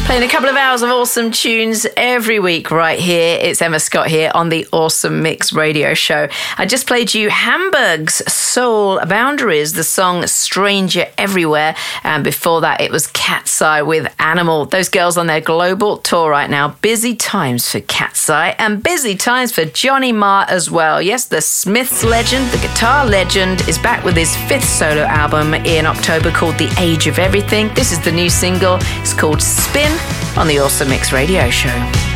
Playing a couple of hours of awesome tunes every week right here. It's Emma Scott here on the Awesome Mix radio show. I just played you Hamburg's Soul Boundaries, the song Stranger Everywhere. And before that, it was Cat's Eye with Animal. Those girls on their global tour right now. Busy times for Cat's Eye and busy times for Johnny Marr as well. Yes, the Smiths legend, the guitar legend, is back with his 5th solo album in October called The Age of Everything. This is the new single. It's called Spin on the Awesome Mix radio show.